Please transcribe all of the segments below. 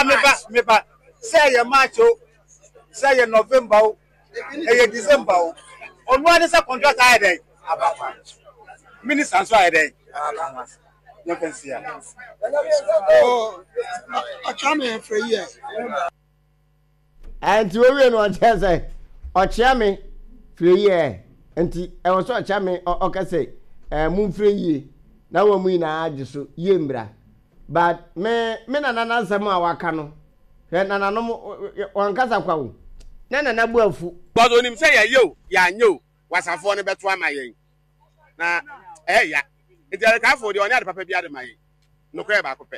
meba say your March say your November e December on one is a contract I dey minister so I dey you can see oh I come for year and we no say ochia me free year enti e wo so ochia me o ka say mu free year na wo mu ina age so ye mbra but me na nsem a waka no he na nanom wankasa kwa wo na bu afu but onim say ya nyo wasafo ne beto ama yen na ya enti ka afọ de oni ade papa bi ade mayen no kwa ba ko pe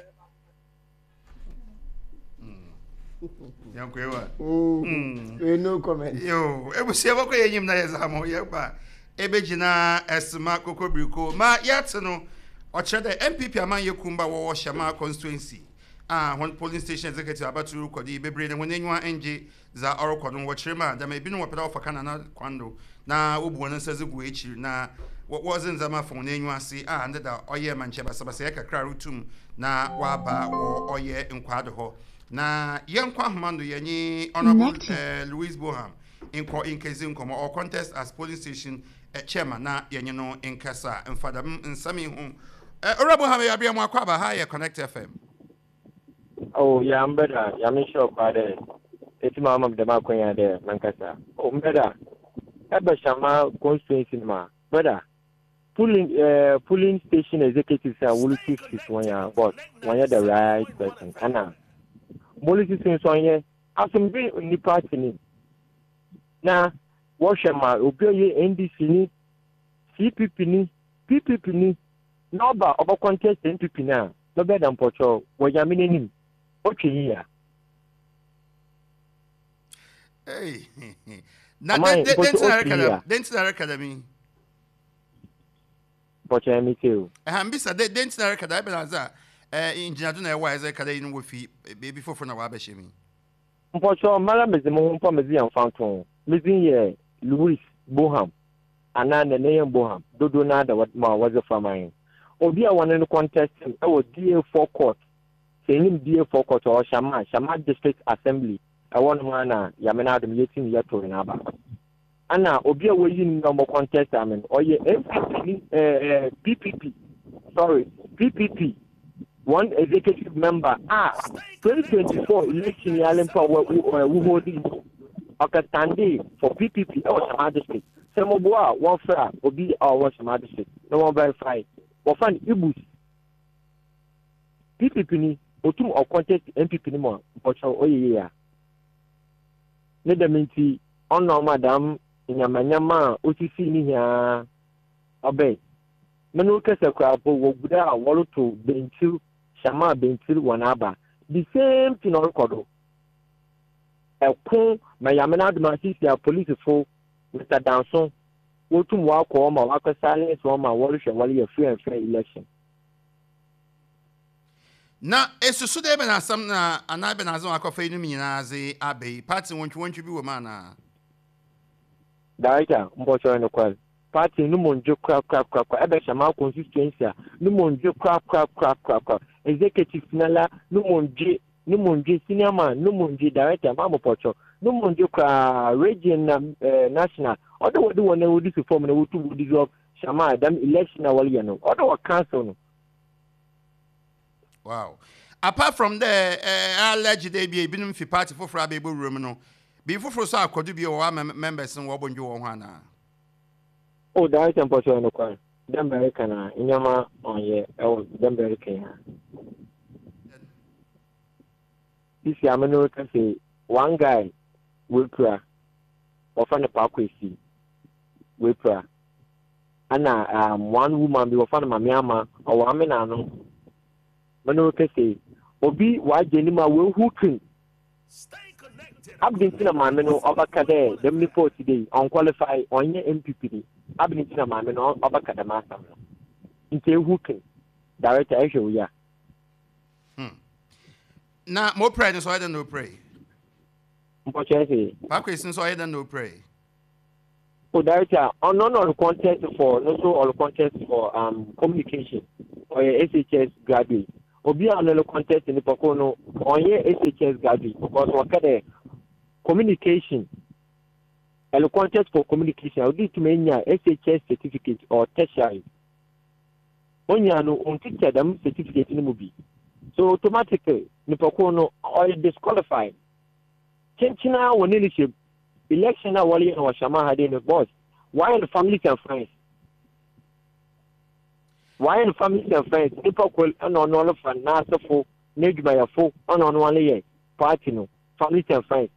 Yankwewa. No comment. Yo, ebusia bako yenyim na yezamo yeba. Ebejina esma kokobriko. Ma yate no ochede MPP aman yekumba wo Shama constituency. One polling station executive abatu kodi bebre ne wonenwa enje za orokodon wo chirema da me binu wopeda ofaka na kwando na obu no nseze gu echi na wo zinzama fo wonenwa ase ande da oye manche basabasa yakakra rutum na waba wo oye nkwado ho. Na yankwa humando yanyi honorable Louis Boham in case or contest as polling station chairman na yanyi no in kasa and father nsami hu honorable Boham ya bia mo akwaba ha ya Connect FM. Oh yeah, I'm better. Yeah, I'm sure about it. It's my mom the makonya there mankasa. Oh better. Eba Shama constituency ma. Better. Polling station executives are will fix this one ya but one ya the right person. Ana Molisi Sinsonye, asem be ni party ni. Na woshema obiye NDC ni, CPP ni, PPP ni, noba oba contest NPP na, no be dan pocho, wo yamine nim. Oche ya. Hey. Na dentinare academy. Pocho ya miteu. Ambisa dentinare academy belanza. Engineer do na wise kada yin wo fi baby fofo na wa behye mi mpocho mara mezimo mpo mezi amfanton mezi ye Louis Boham ana na ne Boham dodo na da ma waze famayin obi a won no contest e wo DA4 court senim DA4 court o Shama district assembly e won ma na yamena adum yetin yeto na ba ana obi a wo yin no contest amen oye PPP one executive member 2024 election yalempa who holding okastande for PPP or Shama district semoboa one fra obi or Shama district no one verify or find ibus PPP ni otum or contest MPP ni mo ocho oye ya ne da minti ono madam nyamanyama otisi ni ya obey menu kese kwa bo woguda awolo to bentil Shama bentil wanaba the same thing on record ekun mayamena admasisi ya police fo Mr. Danson wotum wa ko ma wa ko silence wo ma wo hwe wale ya free and fair election na esusu de be na sam na anabe na zo akofa inu nyina ze abai party wontwi bi wo ma na daika mbocho ne kwal party no monjo kra ebe Shama constituency no monjo kra executive nala no monjo senior man no monjo director mamo pocho no monjo kra region national odo wodi wona wodi to form na wotu wodi job Shama dam election na wali no odo wa council no. Wow. Apart from the alleged they be binum fi party for abebo room no be for so akodu bi o members no wo bonjo wo hana. Oh, that is important no kwa. The American inyama onye the American. This yamano can say one guy will pra often a parkway will pra. Ana one woman be often mamiama or one man Mano can say obi wa jenima will hooking. I've been seen a man obakade them report today unqualified on your MPP. I've been seen a man obakada master. Inte hooking director issue ya. Na more pray so I don't know pray. Unfortunately, Pakwe so I don't know pray. So director on all contest for also all contest for communication or SHS graduate obi a no contest ni pako no onye SHS graduate because wakade communication and contest for communication I need to menya SHS certificate or tertiary onya no on teacher them certificate ni mubi so automatically ni pako no or disqualified chenchina woni leadership election na wali na washama hade no boss why the families and friends why the families and friends people call no for nasafo nedwayafo ono no wale party no families and friends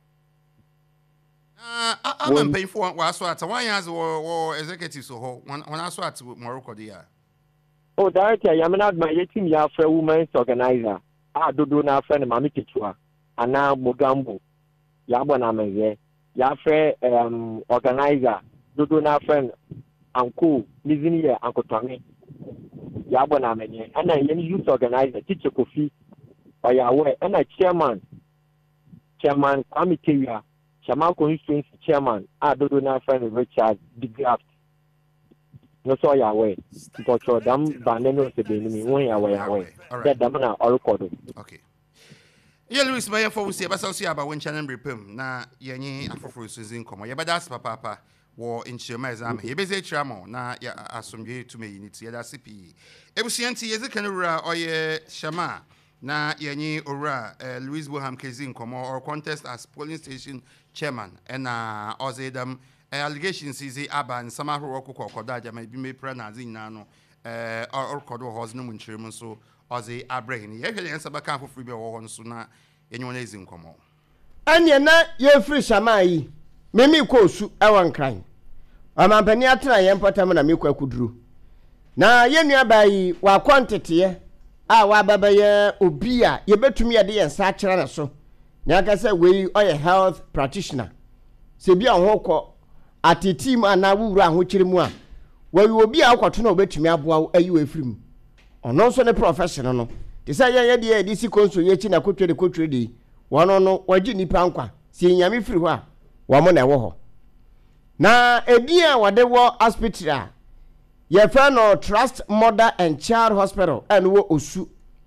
I'm paying for what why has executives so when I saw at Morocco there. Oh, director, I'm not my team ya for women's organizer. Do na friend mami kichwa. Ana Mugambo. Ya bwana meze. Ya friend organizer. Do na friend uncle Nizini ya uncle Twangi. Ya bwana meze. Ana yeni youth organizer teacher Kofi. Oya we ana chairman committee ya Shaman constituency chairman do na friend Richard De Graft. No so ya way but your dam baneno se be ni won ya way that dam na orekodo okay yeah Louis my for we say ba so about when channel repem na yenye afoforo suzin komo ye bada papa wo inchema exam ye be say tramo na ya asomdwe to me unity ya da CP ebusianti ye zikan ura oye shama na yenye ora Louis Boham Kezin komo or contest as polling station chairman and ozedam allegations is aban sama ho kokoda jama bi me pra na zin na no or kodo hos no munchirem so oze abrahin ye hwele nsa baka afofri be wo ho so na yenye wona ezin komo anya na ye free shama yi memi ko osu ewan kran amampani atena ye mpatam na mekwa kuduru na ye nua bayi wa kwantete a wa baba ye obi a ye betumi ye de ye nsa akira na so na aka say we oye health practitioner se bia ho ko atetim ana wura ho kyeremu a we obi a akwato na obetumi aboa ayi we firim ono so ne professional no te say ye de DC konso ye chi na kotwe de wono no wagi nipa nkwa se nyame firi ho a wo mo na ewo ho na edi a wade wo hospital ye fa no Trust Mother and Child Hospital and wo osu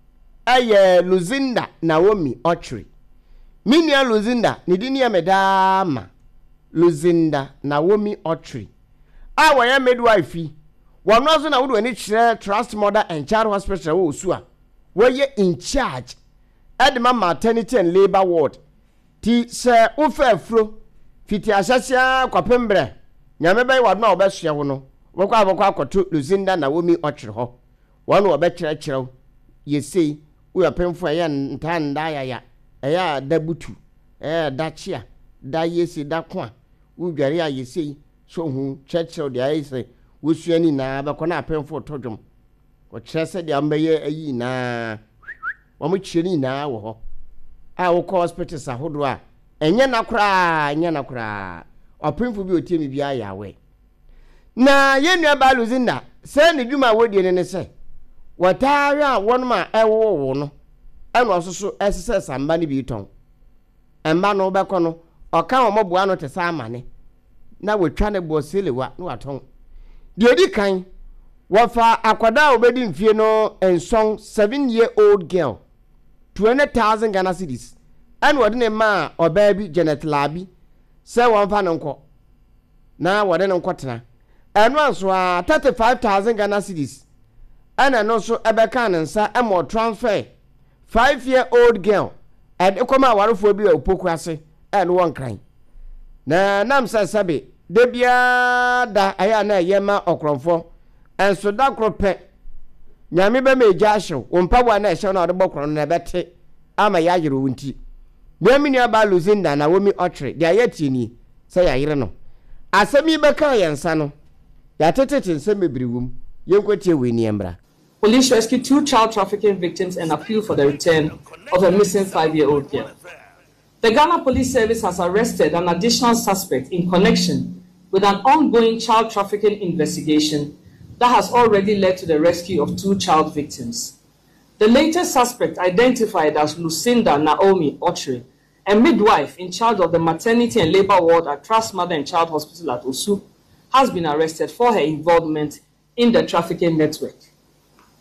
aye Luzinda Naomi Ochre minia Luzinda ni dini ya medama Luzinda Naomi Ochre awa ya midwife wano so na wudu eni kire Trust Mother and Child Hospital wo osu a wo ye in charge Edma Maternity and Labor Ward ti se ufe afro fiti ahyahya kwapembre nyame bai wadno obehye wo no wokwa akoto Luzinda Naomi Ochre ho wano obekire yesei wo apemfo ya ntanda ya eya dabutu dachia da yesi da kwa wo dware ya yesei so hu churchill de ayese wo suani na ba kona apemfo todwom wo kyerese de ambaye ayi na wo mo kyeri na wo ho a wo ko hospital sahodo a enya nakura apemfo bi otiemi bia ya we na yenua ba Luzinda se ne dwuma wodie ne se wataare a wonma ewo no eno soso esese samba ne bi ton emba no be kono oka omoboa no te sa amane na wotwa ne boselewa no waton de di kan wofa akwada obedi mfie no enson 7-year-old girl 20,000 Ghana cedis eno wode ne ma oba bi Janet Labi se wonfa no nko na wode ne nko tena eno anso a 35,000 Ghana cedis ana no so ebeka nsa emo transfer 5-year-old girl and ekoma warofo bi opoku ase and won kran na nam sabe de bia da aya na yema okronfo enso da krope nyame be meja hyew ompabwa na hyew na ode bokron na bete ama ya yere wunti nyamini aba Luzinda Naomi Ochre de ayati ni se ya yere no asemi beka yensa no ya tetete nsem bebriwum yenkotie we ni embra. Police rescued 2 child trafficking victims and appealed for the return of a missing 5-year-old girl. The Ghana Police Service has arrested an additional suspect in connection with an ongoing child trafficking investigation that has already led to the rescue of 2 child victims. The latest suspect, identified as Luzinda Naomi Ochre, a midwife in charge of the maternity and labor ward at Trust Mother and Child Hospital at Osu, has been arrested for her involvement in the trafficking network.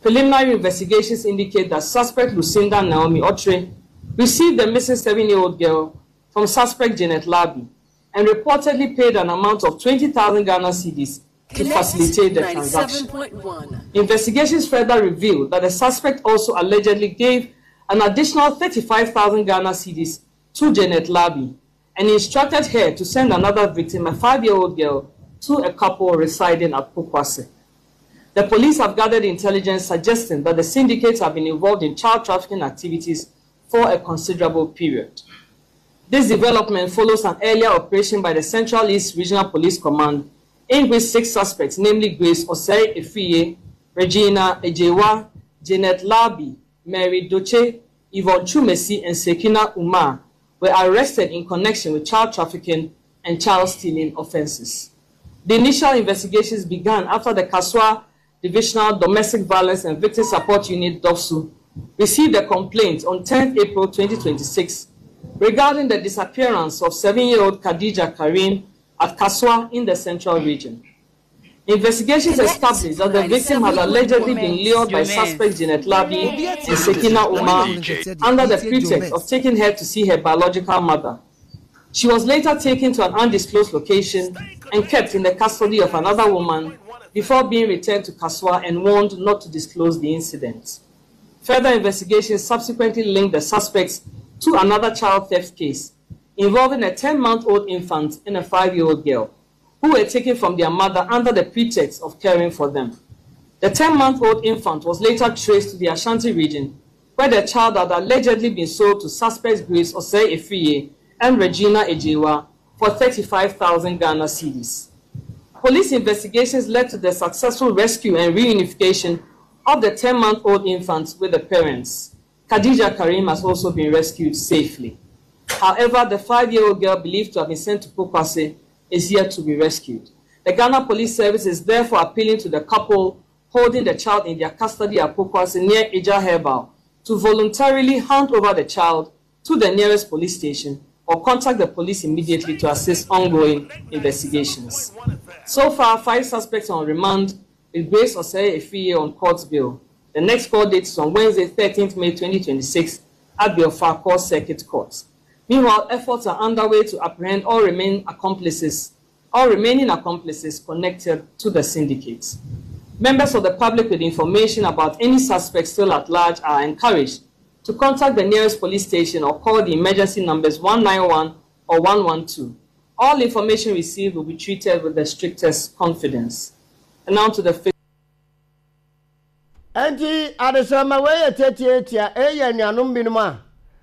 Preliminary investigations indicate that suspect Lucinda Naomi Otre received the missing 7-year-old girl from suspect Janet Labi and reportedly paid an amount of 20,000 Ghana cedis to facilitate the transaction. Investigations further revealed that the suspect also allegedly gave an additional 35,000 Ghana cedis to Janet Labi and instructed her to send another victim, a 5-year-old girl, to a couple residing at Pokwase. The police have gathered intelligence suggesting that the syndicates have been involved in child trafficking activities for a considerable period. This development follows an earlier operation by the Central East Regional Police Command in which 6 suspects, namely Grace Osei Efiye, Regina Ejewa, Janet Labi, Mary Doche, Yvonne Chumesi, and Sekina Umar, were arrested in connection with child trafficking and child stealing offenses. The initial investigations began after the Kaswa Divisional Domestic Violence and Victim Support Unit (DOVSU) received a complaint on 10 April 2026 regarding the disappearance of 7-year-old Khadija Karim at Kaswa in the Central Region. Investigations established that the victim had allegedly been lured by suspect Janet Labi and Sekina Umar under the pretext of taking her to see her biological mother. She was later taken to an undisclosed location and kept in the custody of another woman before being returned to Kaswa and warned not to disclose the incident. Further investigations subsequently linked the suspects to another child theft case involving a 10-month-old infant and a 5-year-old girl who were taken from their mother under the pretext of caring for them. The 10-month-old infant was later traced to the Ashanti region, where the child had allegedly been sold to suspects Grace Osei Efiye and Regina Ejewa for 35,000 Ghana cedis. Police investigations led to the successful rescue and reunification of the 10-month-old infant with the parents. Khadija Karim has also been rescued safely. However, the 5-year-old girl believed to have been sent to Pokwase is yet to be rescued. The Ghana Police Service is therefore appealing to the couple holding the child in their custody at Pokwase near Eja Herbal to voluntarily hand over the child to the nearest police station or contact the police immediately to assist ongoing investigations. So far, 5 suspects on remand with Grace Osei Efiye on court bail. The next court date is on Wednesday, 13th May 2026 at the Ofakor Circuit Court. Meanwhile, efforts are underway to apprehend all remaining accomplices connected to the syndicates. Members of the public with information about any suspects still at large are encouraged to contact the nearest police station or call the emergency numbers 191 or 112. All information received will be treated with the strictest confidence. And now to the Anti adesama we tetietia eya nuanum binuma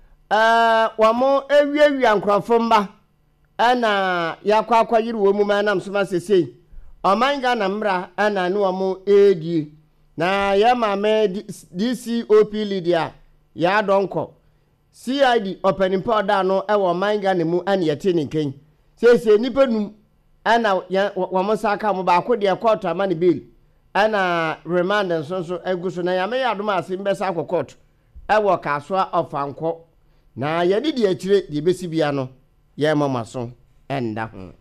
wamo ewie ankrofomba ana yakwa yiri wo mu manam soma sesei omanga na mra ana ne wamo edi na ya mame DCOP Lydia ya donko CID opening powder no ewo manga ne mu ana yete ne ken sese nipanum ana wamo saka mo ba ko de court amane bill ana remand nso eguso na yame ya doma ase mbesa court ewo Kaswa ofanko na yedi di akire di besi bia no ye mamaso enda ho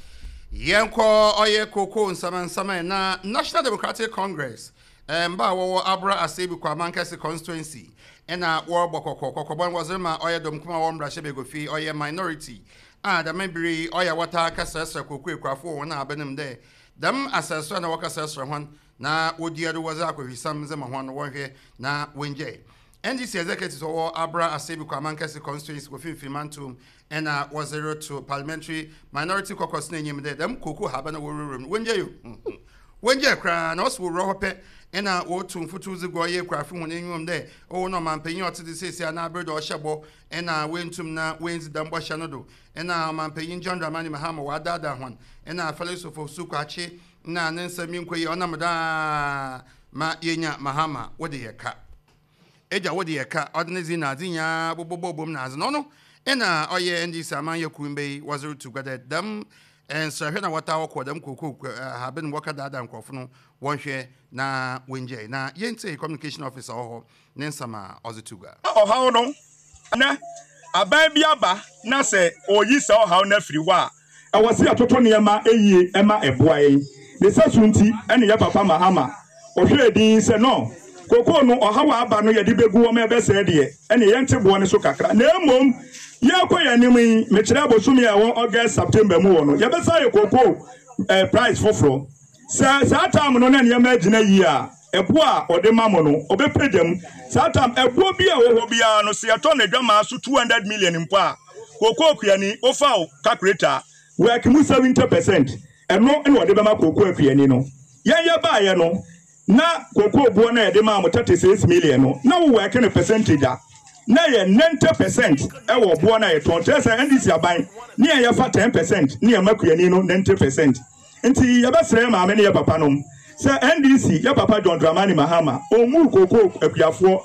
yenko oye koko nsama na National Democratic Congress mba wo Abra Asebi kwa Mankesi constituency ena wo bokokokokobon wazema oye domkuma wo mra shebegofi oye minority da membri oye wata kasasa koku ekwafo na abenem de dam asaso na wakasasa hon na wodiado waza akwisam zema hon wonhwe na wenje NDC executives or Abra Asebi kwa Mankesi constituency within Fimantum and was 02 parliamentary minority caucus name there them kuku habana room wenje you wenje kra na oso rohope and wotum futuzi goye kwa fu wonenwum there oh no man penyin oti sesi na abredo ohyebo and wentum na wenzi dambo shanodo and man penyin John Dramani Mahama wadada hon and philosopher Sukachi na nensami nkoyi onamda ma yenya Mahama wode yeka eja wodi eka ordinary na zinya bobobom na azno no ena oye ndi samanya kumbe wazuru to gada dam en sahwe na wata wako dam koko haben waka dada nkofo no wonhwe na wenje na yente communication officer ho nensama ozutuga ohaw no na aban bi aba na se oyi se ohaw na firi wa awase atoto ne ma eyie ema eboa yi de sasunti ene ya papa Mahama ohwe din se no koko no ohawa aba no yɛde begu wɔn ɛbɛsɛ deɛ ɛne yɛnte boɔ ne so kakra na emom yɛkɔ yɛ anim yi mekyerɛ bosom yɛ wɔ August September mu wɔ no yɛbɛsa yɛ koko price foforo saa time no na nneɛma agyina yi a ɛbo a ɔde ma mo no ɔbɛpɛdam saa time ɛbo bi a wɔwɔ biara no sɛ yɛtɔ ne dwama so 200 million mpo a koko kuani ofa calculator work mu 70% ɛno ne wɔde bɛma koko kuani no yɛyɛ baayɛ no na koko buo na yɛde ma mo 36 million no na wo work ne percentage a na yɛ 90% ɛwɔ buo na yɛtɔn kyerɛ sɛ NDC aban ne yɛ fa 10% ne yɛ makuani no 90%. Nti yɛbɛsrɛ maame ne yɛ papa nom sɛ NDC yɛ papa John Dramani Mahama omu koko akuafoɔ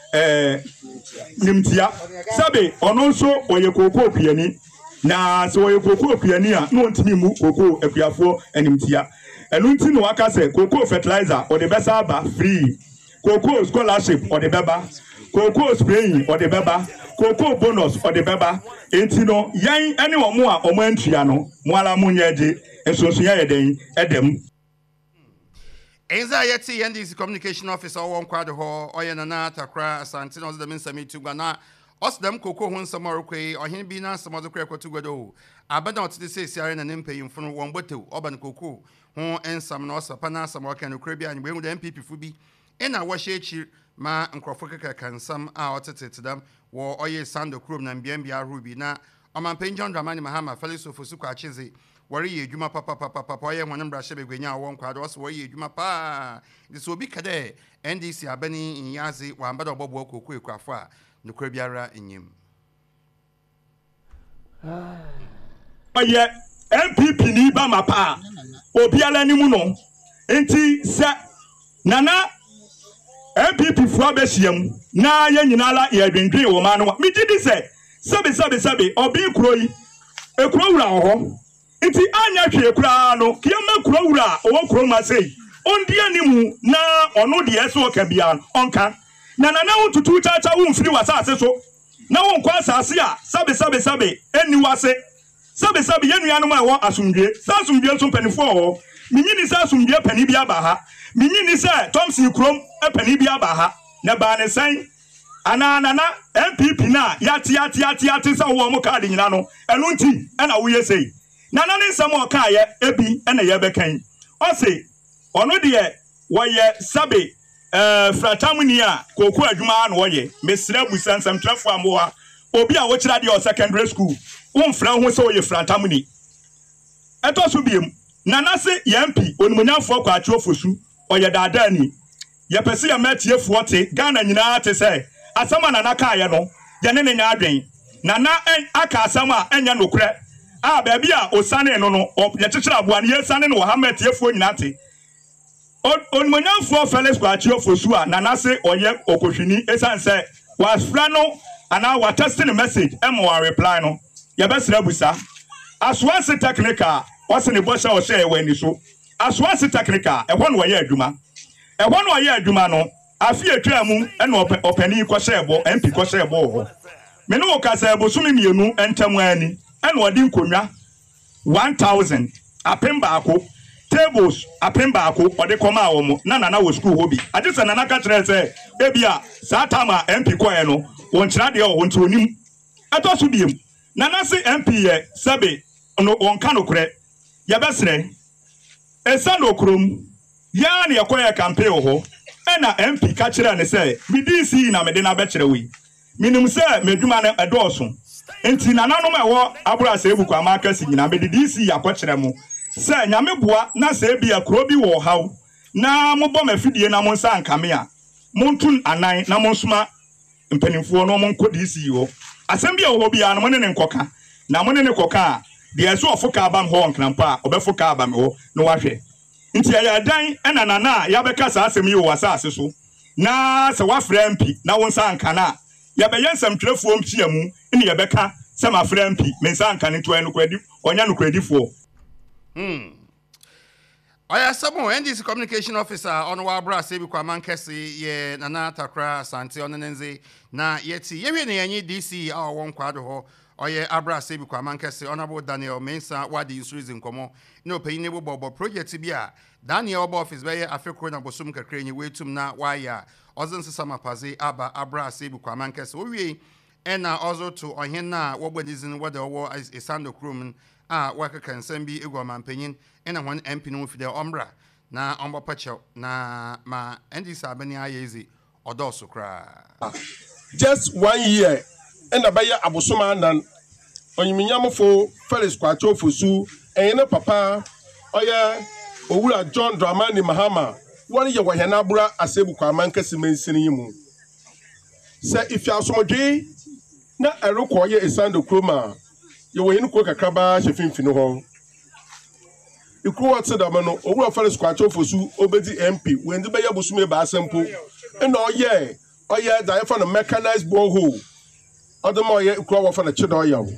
nimtia sabe ɔno nso ɔyɛ koko akuani na sɛ ɔyɛ koko akuani a na ɔntimi mu koko akuafoɔ animtia ɛno nti no aka sɛ koko fertilizer ɔde bɛsa aba free koko scholarship ɔde bɛba koko spraying ɔde bɛba koko bonus ɔde bɛba enti no yɛn ɛne ɔmo a ɔmo antua no mo ala mo nyɛgye nsonso yɛ den ɛdɛm Enza yeti NDC communication officer won kwade ho oye Nana Takra Asante no dem nsami tugana osdem koko ho nsam orokwe ohene bi na nsam odokwe kwatugado abada otide se siare na nempayimfo no won botew oban koko ho ensam na osapa na nsam oka no kra bi anyi behu MPP fu bi ena wo hye echi ma nkrofo keka kansam a otetetedam wo oye Sando Krom na mbiambia rubi na Omanpen John Dramani Mahama Felix Ofosu kwa chize wari ye adwuma papa ye honem bra hye begwanya won kwade wo so wari ye adwuma pa de so obi kade NDC abani nyaze wa ambada obobo koko ekwafo a nokra biara enyim oye MPP ni ba mapa obi ala ni mu no enti se nana MPP fu abehyiam na ye nyinala ye adwendwen wo ma no mi gidi se sabe obi kuroi ekuro wura ho nti anya hwe ekura no kiema kuro wura owo kuro ma sei ondi animu na ono de eso okabia onka na wotutu chacha wo mfiri wasase so na wo nkwa asase a sabe eni wase sabe yenu anu ma wo asumdwe asumdwe so panifo ho minyini sa asumdwe pani bi aba ha minyini sa Thompson krom pani bi aba ha na ba ne san ana MPP na yati sa wo mo ka de nyina no enu nti na wo yesei nana ne nsam o ka ye ebi na ye bekan o se ono de wo ye sabe fratamuni a koko adwuma na wo ye mesra busan sam trafo amoa obi a wo kira de o secondary school wo mfra ho se wo ye fratamuni eto so biem nana se MP onimonyafo kwa achi ofosu o ye dada ni ye pese ye matie fuote Ghana nyina te se asama nana ka ye no ye ne nya adwen nana aka asama enya nokure baby a osane no ye kyekere aboa ne ye sane no ha matie fuo nyina te onimonyafo Felix kwa achi ofosu a nana se oye okohwini esanse was fra no ana wa testing message wa reply no ye besra busa aswase technical wase ne bosha o share we ni so aswase technical ehwo no ye adwuma no afi atwa mu ena opani ko share bo MP ko share bo ho me no ka say bosumi mienu entam ani ena odi nkonwa 1000 apemba ako tables apemba ako odi koma wo mo na wo school hobi adisa nana ka kire say ebia saa tama MP ko ye no won kira de o won ti onim eto so biem nana se MP ye sabe no won ka no kure ya besre Sando Krom ya ne yakoya campaign ho ena MP ka kire ne say BDC na me de na be kire wi minim say meduma na edoso enti nananom ewo abura se ebuku amaka si nyina me DDC yakokire mu say nyame boa na say bia kro bi wo haw na mo bɔ mafidie na mo nsa nkame a mo ntun anan na mo nsoma mpanimfo no mo nkɔ DC ho asɛm bia wo bia no mo ne nkoka na mo ne koka de eso ofoka abam ho nkrampa obefoka abam ho no wahwe nti ya dan ena nana ya beka sa asem yi wo asase so na se wafra MP na won sa nkana ya be yensam twerefo mchia mu ene ya beka se mafra MP me sa nkane to eno kwadi onya no kwadifo Oya Samu NDC communication officer on wa bra se bi kwa mankesi ye Nana Takra Asante onenenze na yeti yewe ne yanyi DC a won kwado ho Oye Abra Sebi Kwamankese Honorable Daniel Mensa wadi usurizi nkomo no payine bobo project bia Daniel obo office beye afekro na bosum kakra nyi wetum na waya ozin sesama paze aba Abra Sebi Kwamankese owie ena ozo to ohena wogbadizin wode owo Isando Krum a waka kansan bi egwa mpanyin ena hon MP no fide omra na omba pacho na ma endi sabani ayezi odoso kra just 1 year and abaya abosoma nan onyiminyamfo Felix Kwacho Fosu ene papa oya owura John Dramani Mahama wori ye wohena bura Asebu Kwamankese mensini yimu se ifya asomdwe na erokọ ye Isando Kroma ye wohenu ko kakraba hyefinfini ho ikru watsedama no owura Felix Kwacho Fosu obedi MP wendi baya bosume ba asempo ena oye da for the mechanized borehole other more ikru for the chido yawo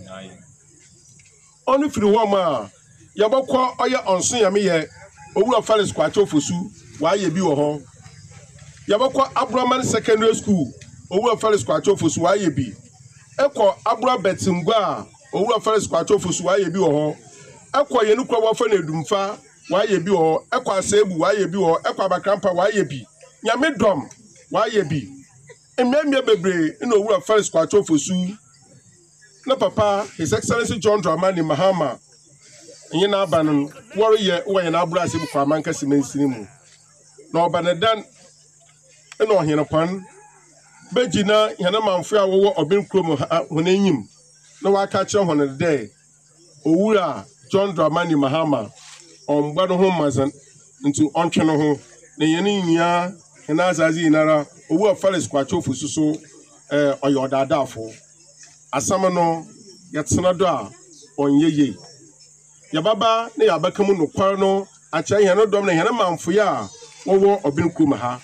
onu firi ho ma yabakọ oye onson yame ye owura Felix Kwacho Fosu wa ye bi wo ho yabakọ Abraman Secondary School owura Felix Kwacho Fosu wa ye bi ekọ Abra Betingwa owura Felix Kwacho Fosu wa ye bi wo ho ekọ ye nukwa wa fa na Edumfa wa ye bi wo ho ekọ Asebu wa ye bi wo ho ekọ Abakrampa wa ye bi nyame dom wa ye bi ememie bebre ina owura Felix Kwacho Fosu na papa His Excellency John Dramani Mahama nyina abanun warrior we na Abra Sebu Kwamankese mensini mu na obanedan ina ohene pan begina hena manfo a wo obin krom honanyim na waka kire hon de owura John Dramani Mahama omgbado ho mazan ntu ontwe no ho na yene nyia hena azazi inara owura Felix Kwacho Fosu so oyodadafo asam no yetsena do a onyeye yababa na yabakamu no kwar no acha hena dom na hena manfo ya wo obin krom ha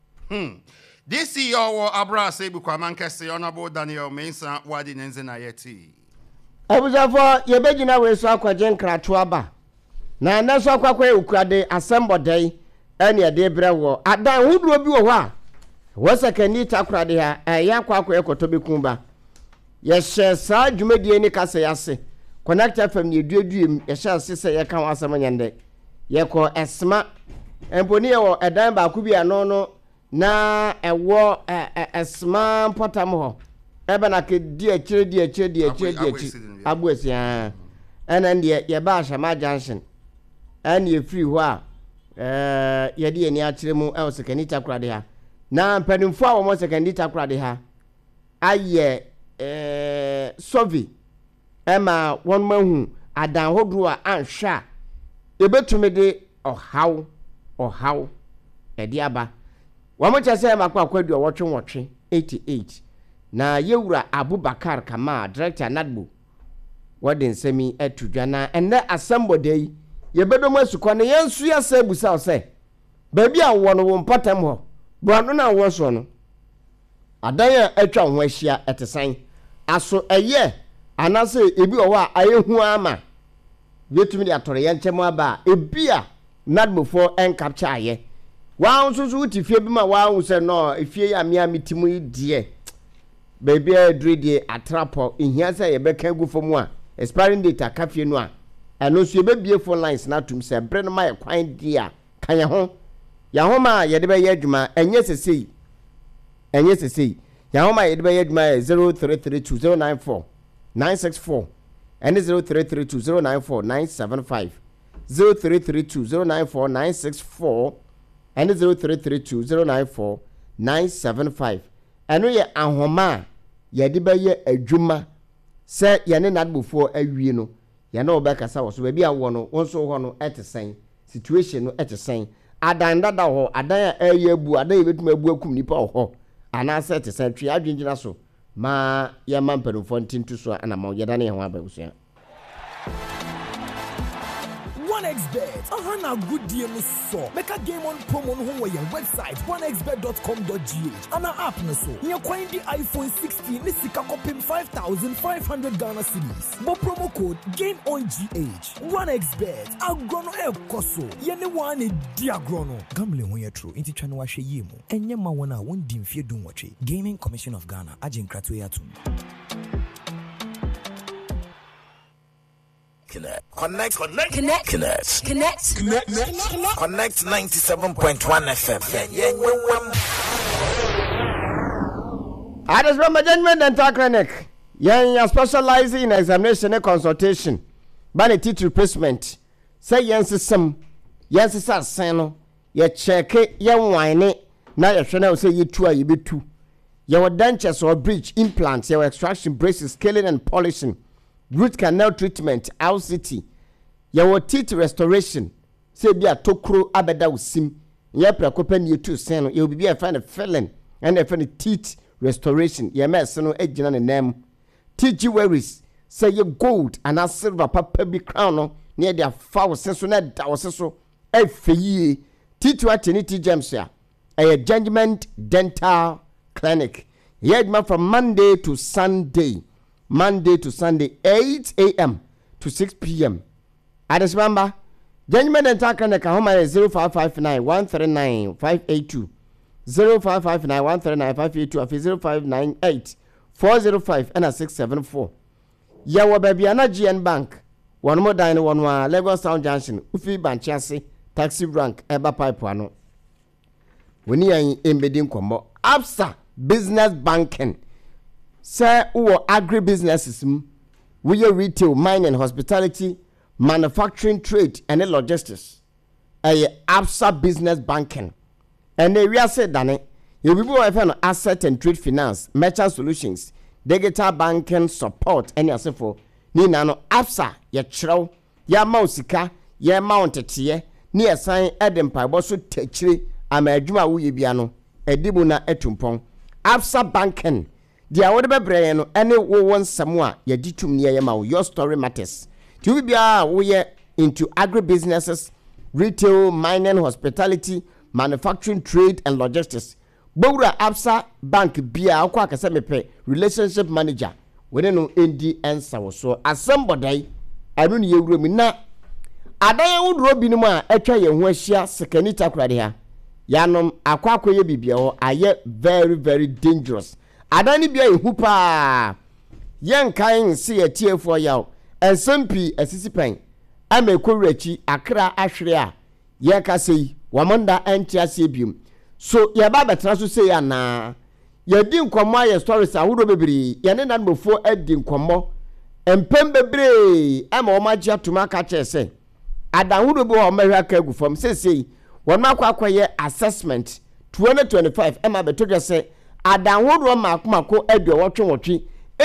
This CEO Abra Sebi Kwamankese Honorable Daniel Mensa wadi nenze na yeti. Ebuzafo yebegina we so akwaje nkratu aba. Na na so akwakwa ukrade asembodai ene ade brewo. Adan huduo bi wo ho a. Wo sekani takrade ha ya kwakwa ekoto bekumba. Ye hye sa dwumadie ni kase yase. Connect FM ni edueduem ye hye asese ye kan wasem nyende. Ye ko esma emponi ye wo edan ba ku bi ano no na ewo esma potam ho ebe na ke di akire abuesi ena ndie ye ba Ashama Junction ena ye free ho a ye de ni akire mu e sekani takrade ha na mpanimfo a wo mo sekani takrade ha aye sovi ema won mahu adan hodro a anhwa ebetume de ohaw edi aba wamocha se makwa kwadu wotwe 88 na yewura Abubakar Kama director Nadbo wadin semi etudwa na enne asembodai yebedo masuko ne yensu ya se busa se baabi a wo no wo mpatam ho boano na wo so no adan a atwa ho ahia etesan aso eye anase ebi wo a ayehu ama betumi de atore ye nchemu aba ebi a Nadbo for en capture aye wa nso uti fie bi ma wa se no efie ya mia mitimu die baby adrede atrapo ihia se ye beka gufo a expiring date akafie no a eno so ye bebie phone lines na tum se bre no ma ye kwan dia kan ye ho ya ho ma ye de be ye adwuma enye sesei ya ho ma ye de be ye adwuma 0332094964 and 0332094975 0332094964 and 0332094975 eno ye ahoma ye de be ye adwuma se ye ne Nadbofo awie no ye na obekasa wo so ba bia wo no wonso ho no etesen situation no etesen adan dada ho adan a ye abu adan ye betuma abu akum nipa ho ana se etesen twi adwinjina so ma ye mampadofo ntintu so ana ma ye da ne ho abagusia OneXBet. A good deal so. Make a game on promo on your website onexbet.com.gh and our app no so. You find the iPhone 16 ni sika kopim 5,500 Ghana cedis. Bo promo code game on GH. OneXBet. Agrono e koso. Yene one diagrono. Gambling when you're true. Inti chano wa she yemu. Enye ma wana won dimfie dun wache. Gaming Commission of Ghana. Ajin kratu ya tu. Connect 97.1 FM. Others from Management Dental Clinic. You specialize in examination and consultation. Bani teeth replacement. Say yes some. Yes sano. You check it. You whine it. Now you should say you two are you be two. Your dentures or bridge implants. Your extraction braces, scaling and polishing. Root canal treatment. LCT. Your teeth restoration. Say be a tokro abeda usim. You preoccupy you two sano. You will be a fan of felon and a fan teeth restoration. Your mess no edge on the name. TG worries. Say you gold and a silver papa be crown near their foul sensonet that was so a fee. T2 Trinity James here. A Judgment Dental Clinic. Yedman from Monday to Sunday. Monday to Sunday, 8 a.m. to 6 p.m. I just remember Judgment Dental Clinic home is 0559 139 582. 0559 139 582 of 0598 405 and a 674. Yawa baby ana GN Bank. One more dine one Lagos Sound Junction. Ufi Banchasi taxi rank eba pipe wano. When you embedding combo Absa business banking. Say uwo agribusinesses we retail, mining, hospitality, manufacturing, trade and logistics. Absa business banking. And we are said that you will be asset and trade finance, merchant solutions, digital banking support, and yourself for Nino Absa, your trow, your mousika, your mounted here, near sign Adam Pibosu Techri, Amajuma Uyibiano, Edibuna Etumpong. Absa banking, dear whatever brain, any one somewhere, your ditum near your story matters. To be into agribusinesses, retail, mining, hospitality, manufacturing, trade and logistics. Bora Absa Bank Bia Aqua Casamepe relationship manager. We don't know ND answer so as somebody I don't you room na Adaya would robinuma echa ye weshia sekanita kradia. Yanom aqua koye bibia o aye very very dangerous. Adani bia hupa yan kain see a tier for yaw and sempi asisipan ame korechi akra ahwere a ye ka sei wamanda antia bium. So ya baba traso say ya na ya di nkomo ya stories ahudo bebiri ya ne nan before edi nkomo empem bebre ama o magia tuma ka chese adahudo bo o mahwa ka gu fam say won makwa ye assessment 2025 ema betoja say adahudo makoma edi wotwe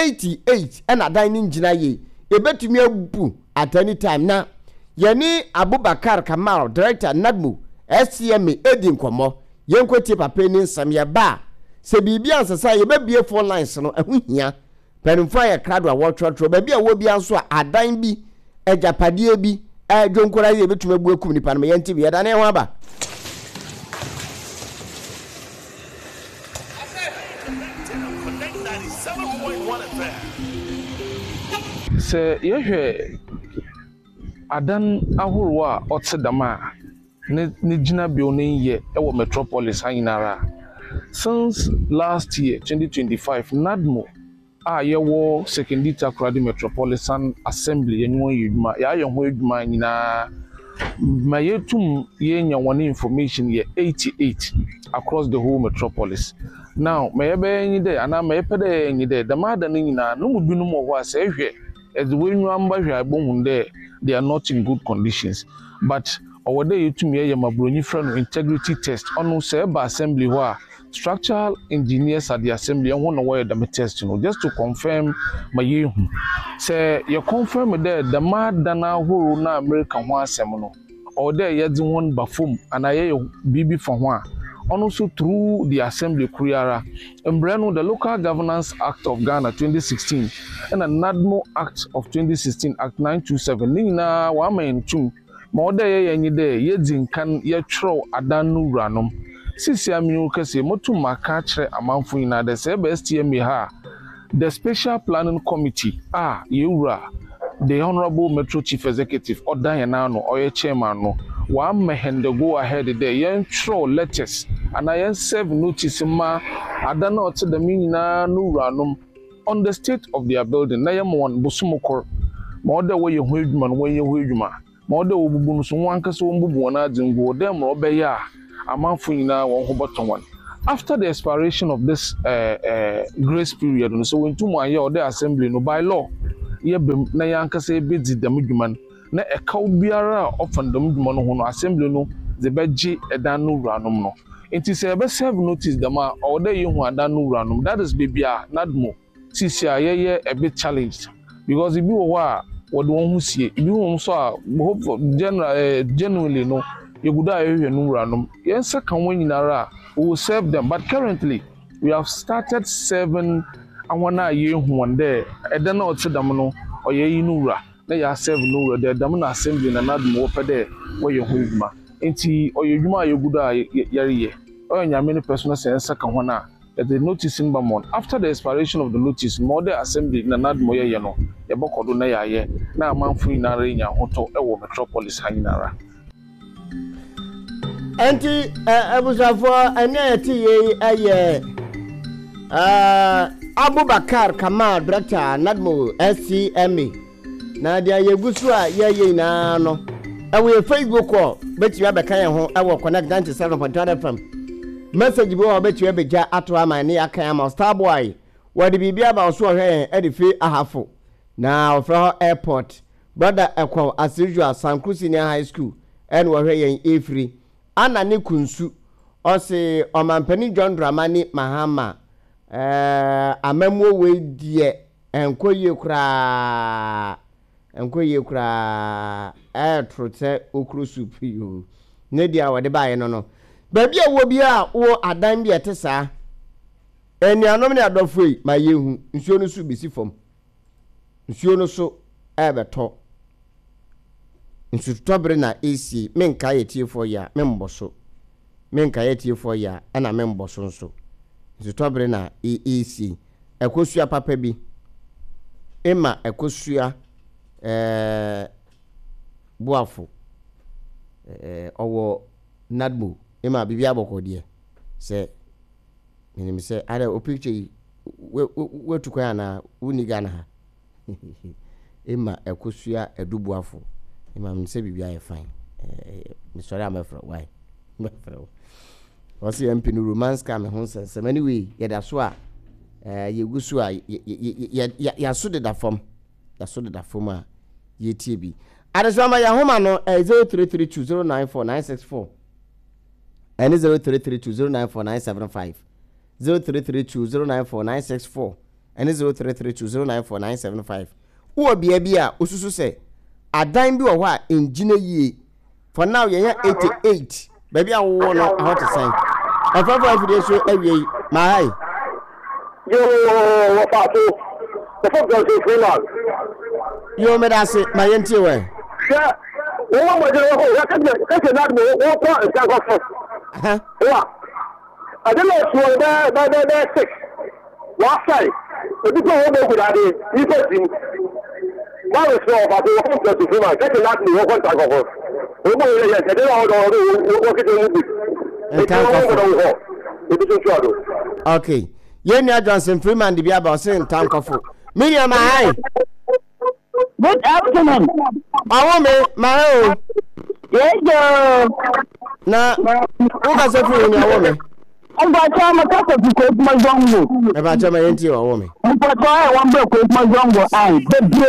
88 ena dan ni ngina ye ebetumi abu at any time na yani Abubakar Kamal director Nadmu SCMA edi nkomo yenkweti papa ni nsam ya ba se bibia ansasa ye bebie phone lines no ehunhia penumfa ya krado a wotwotwo bebia wo bia nso adan bi ejapadie bi edwonkora ye betuma bu akum nipa no yenti bi yada ne ho aba se yehwe adan ahoro a otsedama ne gina building ye ewo metropolis anyinara since last year 2025 Nadmo yewo secondary Akradi Metropolitan Assembly yenwo yeduma ya yeho eduma nyina mayetum yenya one information ye 88 across the whole metropolis. Now mayebe nyide ana mayepede nyide the mother nyina no mubinu mo ho ase hwe edziwenyu amba hwe abonhunde they are not in good conditions, but our day to me a mabroni friend integrity test on Seba assembly where structural engineers at the assembly and one away the test, just to confirm my you say you confirm there the mad dana who na American one seminal or there yet one bafum and I BB from one. Also through the assembly Kuriara and Breno, the Local Governance Act of Ghana 2016 and the NADMO Act of 2016 Act 927 Nina Wama 2 Mode ye yedin kan ye tro adanu ranom sisi aminu kese motu makachre amanfo ina de STMA ha the Special Planning Committee yeura the Honorable Metro Chief Executive odan na no oye chairman no wa mehende go ahead there yen tro letters and I serve notice ma adana ote the minina nu ranom on the state of their building na yem one busumokor ma ɔda wɔyɛ ho adwuma no wɔnyɛ ho adwuma ma ɔda wɔbubu no so wɔn ankasa wɔn bubu wɔn adzengo ɔda mu ɔbɛyɛ a amanfo nyinaa wɔn ho bɔtɔn wɔn after the expiration of this grace period no so when tumu ayɛ ɔda assembly no by law yɛbɛm na yɛn ankasa yɛbɛdzi dɛm adwuma no na ɛkaw biara a ɔfa dɛm adwuma no ho no assembly no de bɛgye ɛdan no wuranom no nti sɛ yɛbɛserve notice dɛm a ɔda yɛhu adan no wuranom that is baby a nadmo sisi a yɛyɛ a bit challenged because ibi wɔ hɔ a wɔde wɔn ho sie ibi wɔ so a hope for genuinely no yɛguda a yɛhwɛ no wuranom yɛnsa ka wɔn nyinara we will serve them but currently we have started serving àwọn a yɛhu wɔn dɛ ɛdan na ɔte dam no ɔyɛ yi no wura na yɛ serve no wura dɛ dam na assembly na nadmo wɔpɛ dɛ wɔyɛ ho adwuma nti ɔyɛ adwuma a yɛguda a yɛreyɛ ɔyɛ nyame ne personal sɛ yɛnsa ka wɔn a the notice in Bamon after the expiration of the notice more the assembly na nadmo yɛ no yɛbɔkɔdo na yɛayɛ na amanfo nyinara nya hoto ɛwɔ metropolis ha nyinara anti abusafo ane ati ye aye Abubakar Kamal director nadmo SCMA na dia yegusu a ye na no ɛwɔ Facebook ko beti abɛka yɛn ho ɛwɔ connect 97.1 FM message bo obetwe beja ato ama ne akan ama Starboy wadi bibia ba so hwe edifi ahafo na ofra airport brother ekwa as usual Sanku Senior High School en wo hwe yen efri ana ne kunsu o se omampani John Dramani Mahama amamwo we die enkoye kura trote okru supiyo ne dia wade bae no baby a wo bia wo adan bia te saa enianom ne adofoi ma yehu nsuo no so bisi fom nsuo no so ebeto nsuo tobre na AC menka yetiefo ya memboso menka yetiefo ya ana memboso nso nsuo tobre na AC ekosua papa bi ema ekosua boafo owo nadmo ema bibia abokode se minim se ada o picture we tukwa na uniga na ha ema ekosua edubuafo ema minim se bibia ye fine me sorry am afro why wasi MP no romance ka me ho sense anyway ye da so a yegusu a ya so de da fom a ye tie bi adesama ya homa no 0332094964 and 0332094975 0332094964 and 0332094975 wo bia bia osusu se adan bi wo ho a engine yie for now ye 88 baby awo no how to sign afafo afide so awie mai yo wo pato the fuck goes to Freeman yo me da se ma yenti we yeah wo mo je wo ya ka na mo wo ko e ka go fo wa adelo so da 6 wa sai obi ko wo mo gudade ni ko tin wa wo so ba to wo ko to Freeman ka na mo wo ko ta go fo wo mo ye se de wo wo ke to mu okay Yenya Johnson Freeman di bia ba se ntan kofo Miriam hi good afternoon awo me ma o yejo na o ka se fu ni awo me Mba chama ka ko kuma zongo e ba chama yenti awo me mba cha e wan be ko kuma zongo ai bebre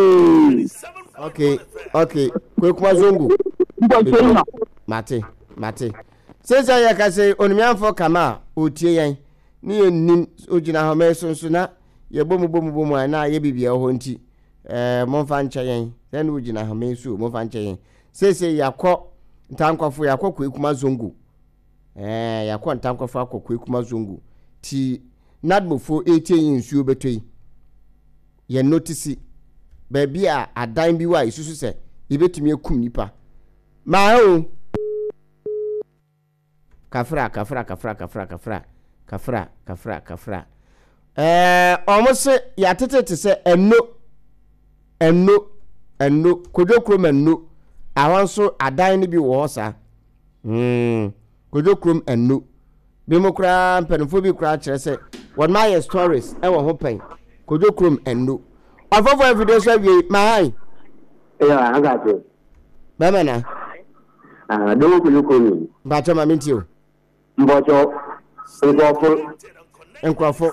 okay ko kuma zongo mba chema mate sesa ya ka se onimianfo kama otie yan ni enim ogina ho meso na ye bomu na ye bibia ho nti monfa nche yan then ogina ho meso monfa nche yan sese yakọ ntankofo yakọ ko ekuma zongo yakọ ntankofo akọ ko ekuma zongo ti nadmofo etie nsuo betoi ye notice baby a adan bi wa isusu se ibetumi ekum nipa ma o kafra almost ya tete se eno kodokrom eno awanso adan ni bi wo sa kodokrom eno bimokra mpenfo bi kra kire se what my stories e wo ho pen kodokrom eno afofo everyday so wie my Yeah, I got it. Bamana. Don't look at me. Bacho Mamintio. Mbocho. Nkrofo.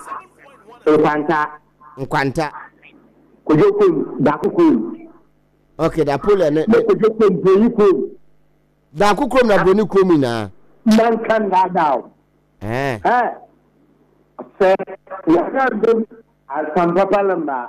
Nkwanta. Kujokum dakukum. Okay, da pole ne. Kujokum bonikum. Dakukum na bonikum na. Man can that down. Say, you have them as some papa lamba.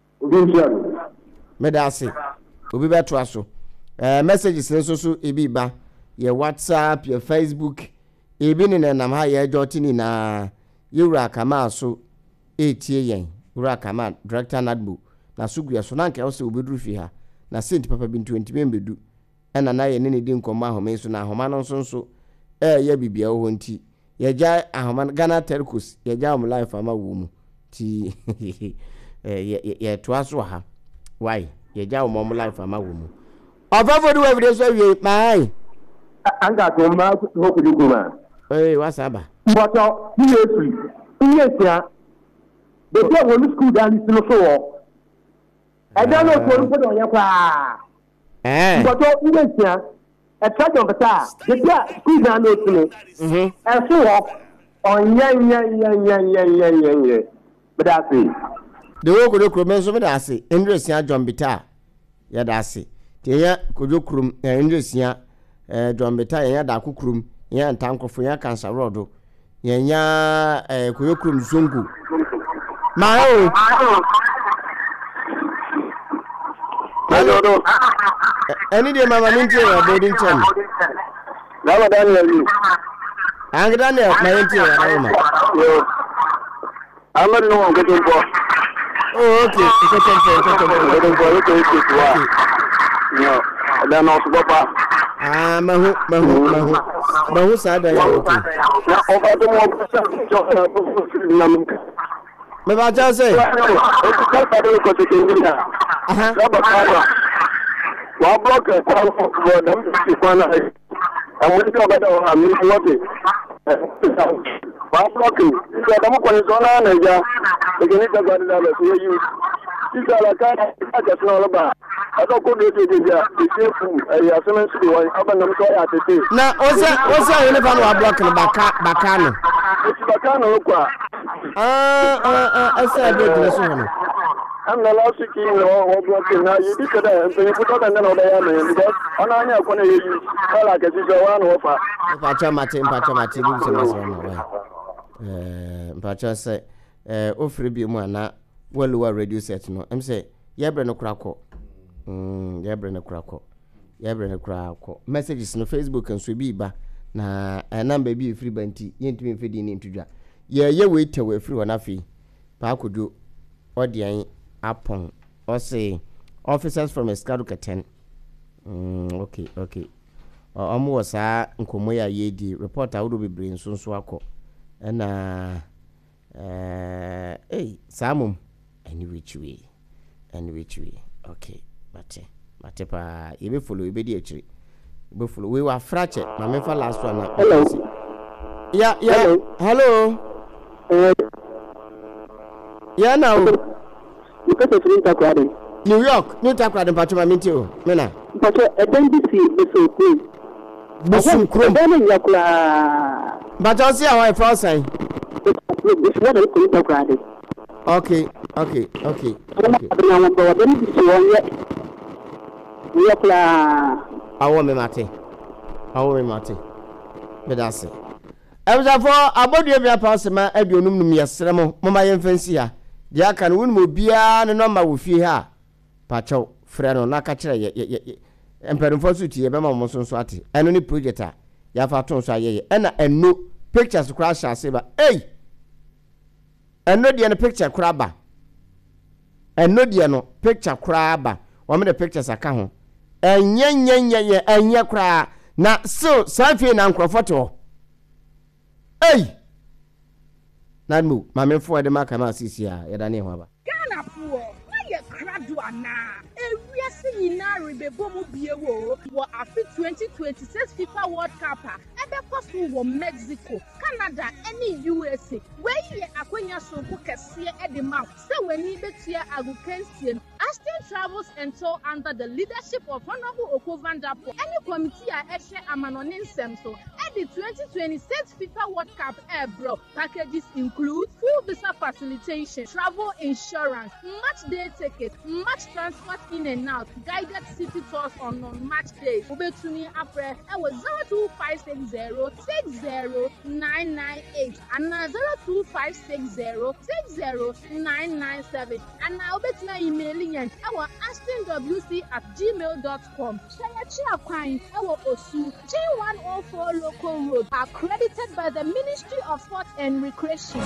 Medasi. Obi beto aso. Messages nso ebi ba. Your WhatsApp, your Facebook. Ebi ni na nam ha ye jotini na yura kama so etie yen. Yura kama director Nadbu. Na sugu so na nka o se obeduru fi ha. Na sent papa bi 20 membedu. Ena na ye ne ne di nkoma ahoma so na ahoma no nso ye bibia ho nti. Ye ja ahoma Ghana Telcos ye ja om life ama wo mu. Ti ye to aso ha. Why? Ye ja om life ama wo mu. Ofafo do every so we mai. Anga to ma ko kudukuma. What's up? But yes, the day when school dance no so. I don't know what on your car. But yes, a charge of the car. The day school dance no so. And so on yeah. But that's it. The work of the crewmen so that's it. Indress ya John Bita. Ya that's it. Tia kujokrum Indress ya John Bita ya da kukrum. Ya ntankofo ya cancer rodo ya koyokrum zungu mao hello any day mama minti ya boarding chen na Daniel ang Daniel minti ya mama yo amad no ngo tempo okay tempo no dan no papa mahu sada ya okay na obato mo na me ba ja say wa block kwa na msikwana amwezi obada wa mimi wote wa block kwa damu kwa zona na ja lakini kwa dada ya sisa la kana acha tunaomba hata kudo teja isefu ya sema sisi wa hapa na mtu ya tete na osa ile bana wa block na bakano bakano kwa asa be de so no amna la siki no block na yidi kada en futa na no da ya me because ona anya ko na yeyi ala ke sisi wa no fa mpacha mate bi se maso na wa mpacha se ofre bi mu ana waluwa radio set no em say yebre no krako yebre no krako messages no Facebook and so bi ba na number bi free banti yentimi mfedi ni ntudwa ye wait we free wana fi pa kodo odian apon o say officers from Escado Katen okay omo wasa nkomo ya yedi reporter wodo bebre nso akọ na samum any which way okay mate pa you be follow you be di actually be follow we were fractured my me for last one hello yeah hello yeah now you can say New York new takrade patuma mintio mena pato edendisi so cool busun krom bana yakula but I see how I fall say this what I could talk about. Okay. Awo me mate. Bedase. Ebza for abodue bia pasema aduonum num yesere mo mama yemfansi ha. Dia aka no wonu obia ne number wo fie ha. Pacho frɛ no na ka kire ye emperifo so tie be ma mo so ate. Eno ni project a ya fa ton so ayeye. Ena eno pictures crash ase ba. Hey. Eno de no picture kraba. Eno de no picture kraba. Wa me the pictures aka ho. Enye kra na so safi na nkrofo. Hey. Nadmu, mamefo de maka ma sisi a ye dane ho aba. Ghana po. Na ye kradu ana. Ewiase nyina rebebo mu biewo. Wo afi 2026 FIFA World Cup a ebe koso wo Mexico, Canada, any USA. Where ye wonya sonko kese e de ma se wani betua agukansie Aston Travels and Tour under the leadership of Honorable Okovandapo any committee a ehwe amanone nsem so the 2026 FIFA World Cup Airbro packages include full visa facilitation, travel insurance, match day tickets, match transport in and out, guided city tours on non-match days. Ubetuni Apre, was 02560609998 and 02560609997 and now betuna emailing and our astonwc@gmail.com. Share Quine, our Osu, J104 Local Road, accredited by the Ministry of Sport and Recreation.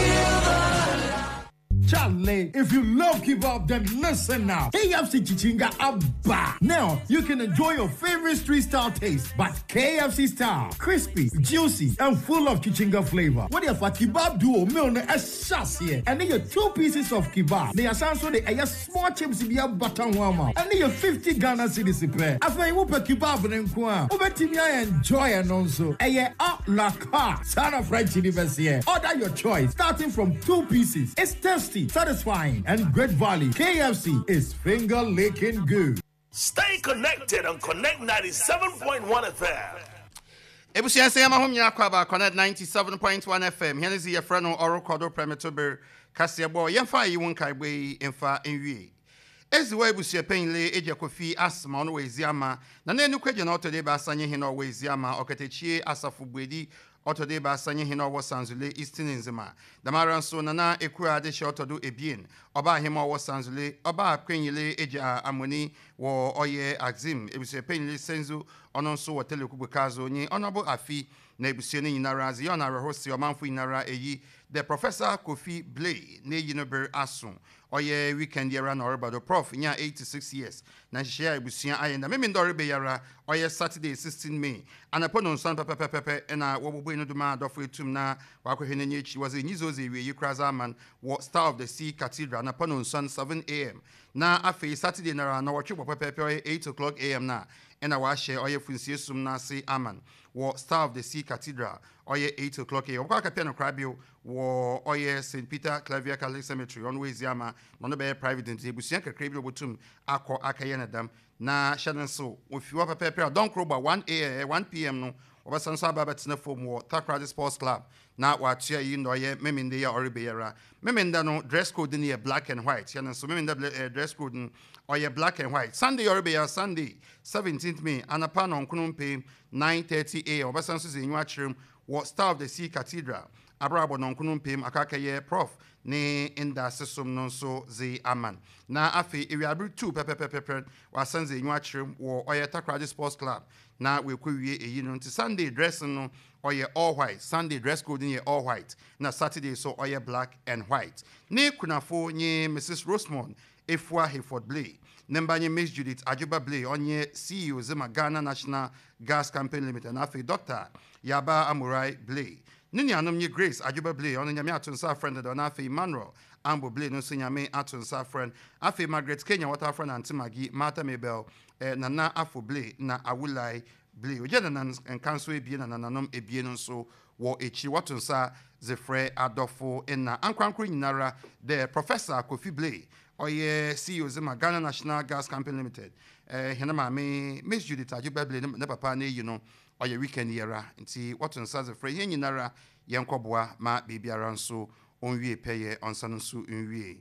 Charlie, if you love kebab, then listen now. KFC Chichinga Abba. Now, you can enjoy your favorite street-style taste, but KFC style. Crispy, juicy, and full of Chichinga flavor. What if a kebab duo meal a chassis? And then your 2 pieces of kebab. They are also the small chips in your button warmer. And then your 50 Ghana cedis prepare. After you whoop a kebab and kwa. Over Timia enjoy and also. A la car. Son of fried chili here. Order your choice, starting from 2 pieces. It's tasty, satisfying, and great value. KFC is finger-licking good. Stay connected on Connect 97.1 FM. Ebusia say ma homnya kwaba Connect 97.1 FM. Here is your friend Oro Kodo Premetober Kasia boy. Yemfa yi won kai gbe emfa enwie. Ezi wa ebusia penle eje kofi asma no weziama. Na na enu kwaje na otode ba asanye hin no weziama oketechie asafu bwedi otode ba asanye hin no Sanzule Eastern Nzema. Damaran so na ekura de shotodo ebien. Oba ahema wo Sanzule, oba akwenyele eja amoni wo oye Axim. Ebusia penle senzu ono so wo telekubukazo nyi onobo afi na ebusia ni nyinara zi ona rehosi omanfu nyinara eyi the Professor Kofi Blay ne yinober asun oye weekend yara na oribado prof nya 86 years na share ebusia ayenda meme ndorebe yara oye Saturday 16 May anapono nsan pepepepe na wobubu enuduma adofo etum na wakohene nyechi was enyizoze ewie yikraza man wo Star of the Sea Cathedral na pono nsan 7 AM na afi Saturday na na watwe pepepe 8 o'clock AM na ena wa share oye funsie sum na se aman wo Star of the Sea Cathedral oye 8 o'clock AM kwa kapia no krabio wo oye St. Peter Clavier Catholic Cemetery on Weziama no be private nti ebusia kakra bi obotum akọ akaye na dam na shadan so ofiwa pepepe don kroba 1 PM no obasan so ababa tena form wo Takrade Sports Club na watua yi no ye memende ya oribeyara memenda no dress code ni black and white shadan so memenda dress code oye black and white Sunday oribeyara Sunday 17th May anapa no nkunumpe 9:30 AM obasan so zenyu achirem wo Star of the Sea Cathedral abrabo no nkunumpe akakaye prof ne inda sesum no so ze aman na afi ewiabru 2 pepepepe wasanze enyu achirem wo oye Takrade Sports Club na we kwewie eyi no nti Sunday dress no oye all white Sunday dress code ni all white na Saturday so oye black and white ne kunafo nye Mrs. Rosemond Efua Hayford Blay Nembanye Miss Judith Ajuba Blay onye CEO Zema Ghana National Gas Company Limited na afi Dr. Yaba Amurai Blay Nini anomye Grace Ajuba Blay on nyame atunsa friend do na afi Emmanuel Ambo Blay no so nyame atunsa friend afi Margaret Kenya water friend Antimagi Martha Mabel Nana Afo Blay na Awulai Blay ojena nan enkanso ebie na nanom ebie no so wo echi watunsa zefre adofo na ankwankro nyinara the Professor Kofi Blay oye CEO Zema Ghana National Gas Company Limited henama me Miss Judith Ajuba Blay ne papa na you know oye weekend yera nti watunsa zefre yen nyinara yenkoboa ma bibiara nso onwie peye onsan nso nwie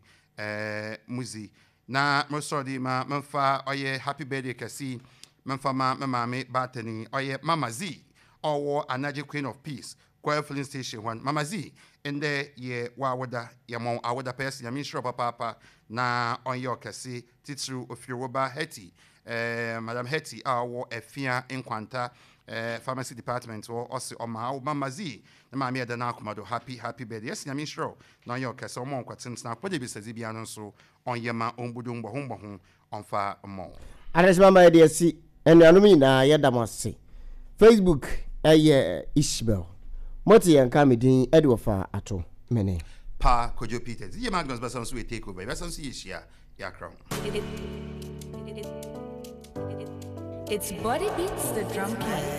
muzi na mosodi ma memfa oye happy birthday kasi memfa ma mame batani oye Mama Z owo Anaje Queen of Peace Kwel filling station 1 Mama Z ende ye wawoda yamon awoda pesi yamin shro papa na onyo kasi titru ofiroba Hetty Madam Hetty awo efia enkwanta pharmacy department or also oma Mama Z na mama eda na akomado happy birthday yes yamin shro na onyo kasi omon kwatin na pode bi sezi bia no so onyema ombudu mbohombo onfa mo Ares mama de si enuanum na yedamase Facebook Ishbel Moti yanka medin Edwofa ato mene pa Kojo Peter ye magnus basan so we take over basan so yeshia yakra It's Body Beats the Drum Kit.